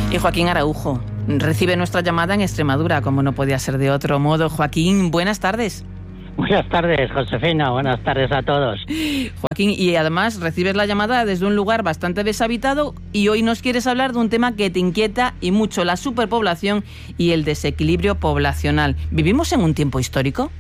Y Joaquín Araujo recibe nuestra llamada en Extremadura, como no podía ser de otro modo. Joaquín, buenas tardes. Buenas tardes, Josefina. Buenas tardes a todos. Joaquín, y además recibes la llamada desde un lugar bastante deshabitado y hoy nos quieres hablar de un tema que te inquieta y mucho, la superpoblación y el desequilibrio poblacional. ¿Vivimos en un tiempo histórico?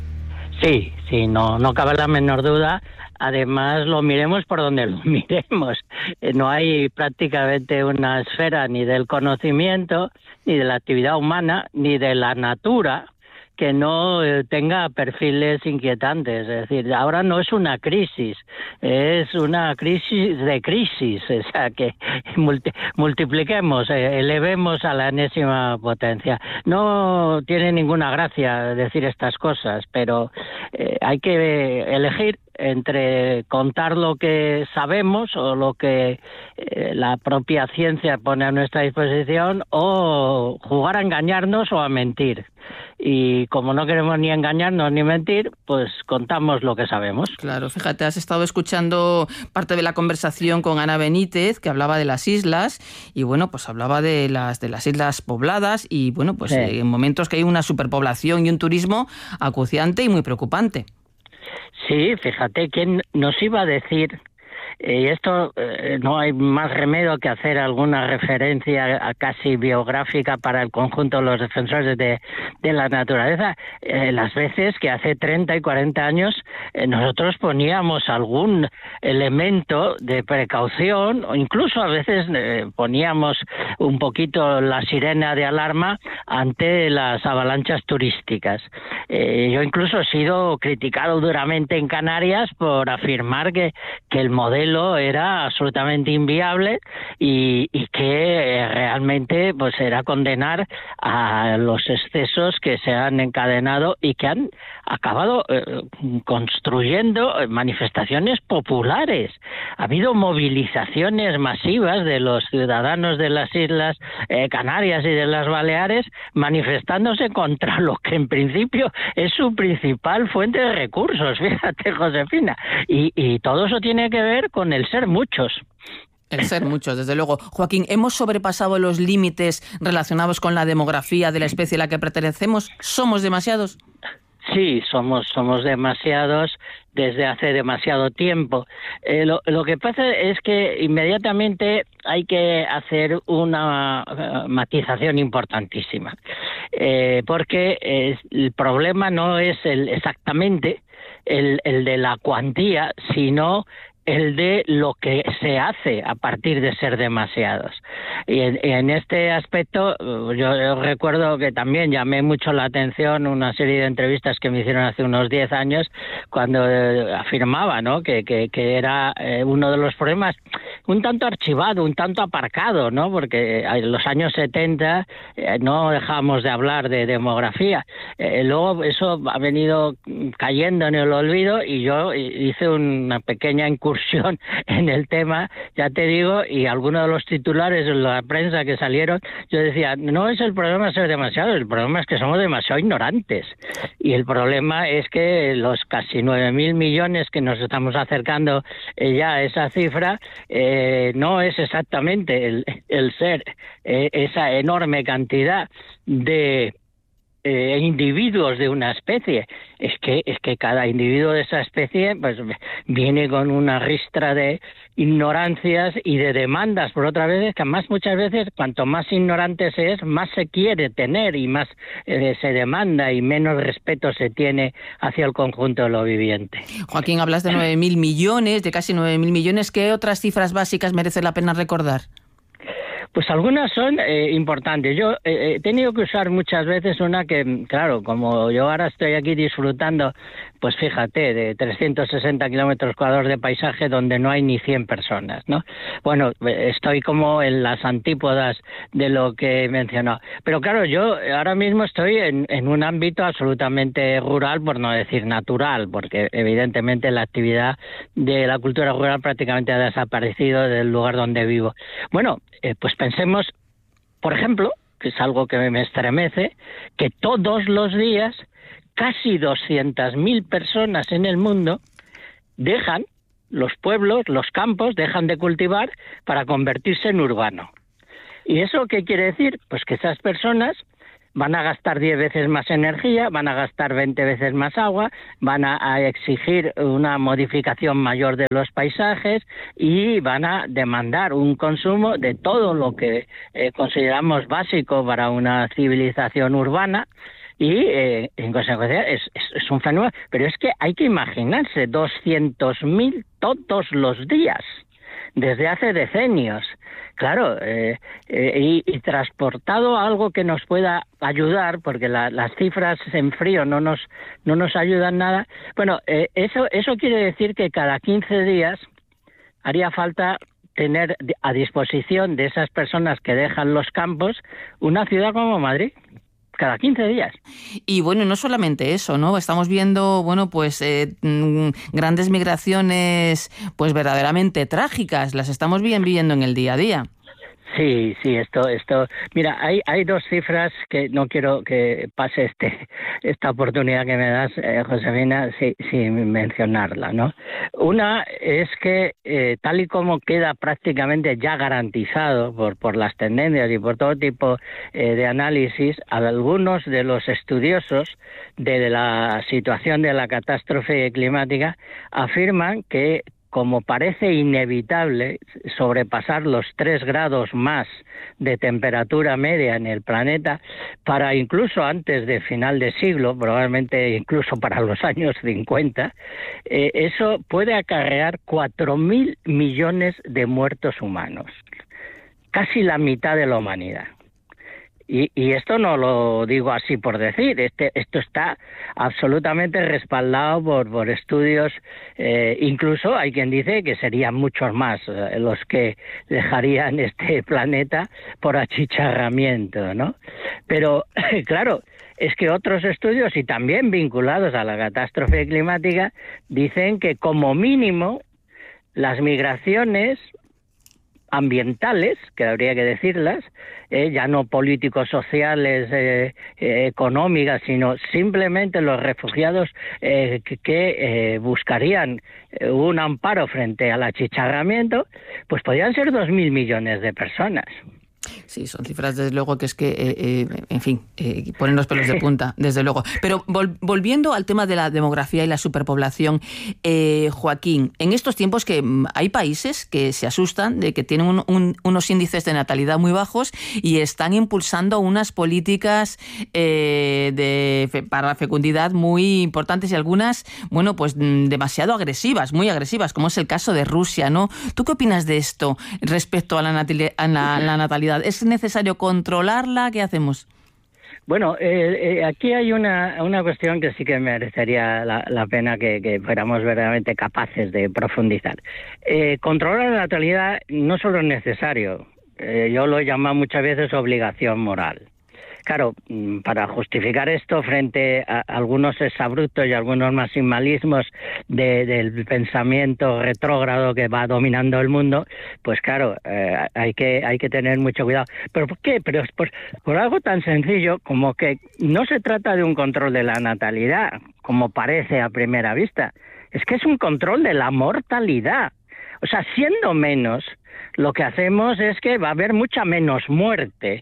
Sí, no cabe la menor duda. Además, lo miremos por donde lo miremos. No hay prácticamente una esfera ni del conocimiento, ni de la actividad humana, ni de la natura que no tenga perfiles inquietantes. Es decir, ahora no es una crisis, es una crisis de crisis. O sea, que multipliquemos, elevemos a la enésima potencia. No tiene ninguna gracia decir estas cosas, pero hay que elegir entre contar lo que sabemos o lo que la propia ciencia pone a nuestra disposición, o jugar a engañarnos o a mentir. Y como no queremos ni engañarnos ni mentir, pues contamos lo que sabemos. Claro, fíjate, has estado escuchando parte de la conversación con Ana Benítez, que hablaba de las islas, y bueno, pues hablaba de las islas pobladas, y bueno, pues sí, en momentos que hay una superpoblación y un turismo acuciante y muy preocupante. Sí, fíjate, ¿quién nos iba a decir? Y esto no hay más remedio que hacer alguna referencia casi biográfica para el conjunto de los defensores de la naturaleza. Las veces que hace 30 y 40 años nosotros poníamos algún elemento de precaución, o incluso a veces poníamos un poquito la sirena de alarma ante las avalanchas turísticas. Yo incluso he sido criticado duramente en Canarias por afirmar que el modelo era absolutamente inviable y que realmente pues era condenar a los excesos que se han encadenado y que han acabado construyendo manifestaciones populares. Ha habido movilizaciones masivas de los ciudadanos de las Islas Canarias y de las Baleares manifestándose contra lo que en principio es su principal fuente de recursos, fíjate, Josefina, y todo eso tiene que ver con el ser muchos. El ser muchos, desde luego. Joaquín, ¿hemos sobrepasado los límites relacionados con la demografía de la especie a la que pertenecemos? ¿Somos demasiados? Sí, somos demasiados desde hace demasiado tiempo. Lo que pasa es que inmediatamente hay que hacer una matización importantísima, porque el problema no es exactamente el de la cuantía, sino el de lo que se hace a partir de ser demasiados. Y en este aspecto, yo recuerdo que también llamé mucho la atención una serie de entrevistas que me hicieron hace unos 10 años, cuando afirmaba, ¿no?, que era uno de los problemas un tanto archivado, un tanto aparcado, ¿no?, porque en los años 70 no dejábamos de hablar de demografía. Luego eso ha venido cayendo en el olvido y yo hice una pequeña incursión en el tema, ya te digo, y algunos de los titulares de la prensa que salieron, yo decía, no es el problema ser demasiado, el problema es que somos demasiado ignorantes. Y el problema es que los casi 9.000 millones que nos estamos acercando ya a esa cifra, no es exactamente el ser esa enorme cantidad de individuos de una especie. Es que cada individuo de esa especie pues viene con una ristra de ignorancias y de demandas, por otra vez, que además muchas veces cuanto más ignorante se es, más se quiere tener y más se demanda y menos respeto se tiene hacia el conjunto de lo viviente. Joaquín, hablas de 9.000 millones, de casi 9.000 millones. ¿Qué otras cifras básicas merece la pena recordar? Pues algunas son importantes. Yo he tenido que usar muchas veces una que, claro, como yo ahora estoy aquí disfrutando, pues fíjate, de 360 kilómetros cuadrados de paisaje donde no hay ni 100 personas, ¿no? Bueno, estoy como en las antípodas de lo que he mencionado. Pero claro, yo ahora mismo estoy en un ámbito absolutamente rural, por no decir natural, porque evidentemente la actividad de la cultura rural prácticamente ha desaparecido del lugar donde vivo. Bueno, pues pensemos, por ejemplo, que es algo que me estremece, que todos los días casi 200.000 personas en el mundo dejan los pueblos, los campos, dejan de cultivar para convertirse en urbano. ¿Y eso qué quiere decir? Pues que esas personas van a gastar 10 veces más energía, van a gastar 20 veces más agua, van a exigir una modificación mayor de los paisajes y van a demandar un consumo de todo lo que consideramos básico para una civilización urbana. Y en consecuencia es un fenómeno, pero es que hay que imaginarse 200.000 todos los días, desde hace decenios. Claro, y transportado a algo que nos pueda ayudar, porque las cifras en frío no nos ayudan nada. Bueno, eso quiere decir que cada 15 días haría falta tener a disposición de esas personas que dejan los campos una ciudad como Madrid. Cada 15 días. Y bueno, no solamente eso, ¿no? Estamos viendo, bueno, pues grandes migraciones, pues verdaderamente trágicas. Las estamos viendo en el día a día. Sí, esto. Mira, hay dos cifras que no quiero que pase esta oportunidad que me das, Josefina, sin mencionarla, ¿no? Una es que tal y como queda prácticamente ya garantizado por las tendencias y por todo tipo de análisis, algunos de los estudiosos de la situación de la catástrofe climática afirman que, como parece inevitable sobrepasar los 3 grados más de temperatura media en el planeta, para incluso antes de final de siglo, probablemente incluso para los años 50, eso puede acarrear 4.000 millones de muertos humanos, casi la mitad de la humanidad. Y esto no lo digo así por decir, esto está absolutamente respaldado por estudios, incluso hay quien dice que serían muchos más los que dejarían este planeta por achicharramiento, ¿no? Pero, claro, es que otros estudios, y también vinculados a la catástrofe climática, dicen que como mínimo las migraciones ambientales, que habría que decirlas, ya no políticos, sociales, económicas, sino simplemente los refugiados que buscarían un amparo frente al achicharramiento, pues podrían ser 2.000 millones de personas. Sí, son cifras, desde luego, que es que, en fin, ponen los pelos de punta, desde luego. Pero volviendo al tema de la demografía y la superpoblación, Joaquín, en estos tiempos que hay países que se asustan de que tienen unos índices de natalidad muy bajos y están impulsando unas políticas para la fecundidad muy importantes y algunas, bueno, pues demasiado agresivas, muy agresivas, como es el caso de Rusia, ¿no? ¿Tú qué opinas de esto respecto a la natalidad? ¿Es necesario controlarla? ¿Qué hacemos? Bueno, aquí hay una cuestión que sí que merecería la pena que fuéramos verdaderamente capaces de profundizar. Controlar la natalidad no solo es necesario, yo lo he llamado muchas veces obligación moral. Claro, para justificar esto frente a algunos exabruptos y algunos maximalismos del pensamiento retrógrado que va dominando el mundo, pues claro, hay que tener mucho cuidado. ¿Pero por qué? Pero es por algo tan sencillo como que no se trata de un control de la natalidad, como parece a primera vista. Es que es un control de la mortalidad. O sea, siendo menos, lo que hacemos es que va a haber mucha menos muerte,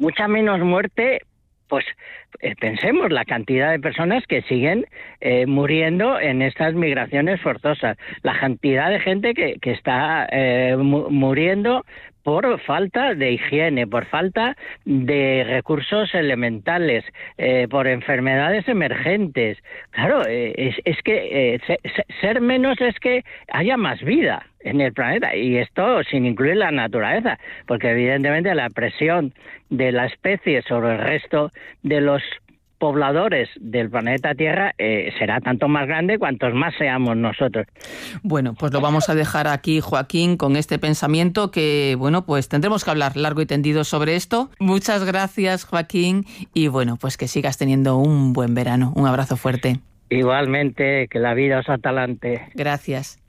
pues pensemos la cantidad de personas que siguen muriendo en estas migraciones forzosas, la cantidad de gente que está muriendo por falta de higiene, por falta de recursos elementales, por enfermedades emergentes. Claro, es que ser menos es que haya más vida en el planeta, y esto sin incluir la naturaleza, porque evidentemente la presión de la especie sobre el resto de los pobladores del planeta Tierra será tanto más grande cuantos más seamos nosotros. Bueno, pues lo vamos a dejar aquí, Joaquín, con este pensamiento que, bueno, pues tendremos que hablar largo y tendido sobre esto. Muchas gracias, Joaquín, y bueno, pues que sigas teniendo un buen verano. Un abrazo fuerte. Igualmente, que la vida os atalante. Gracias.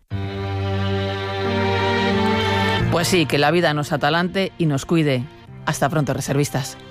Pues sí, que la vida nos atalante y nos cuide. Hasta pronto, reservistas.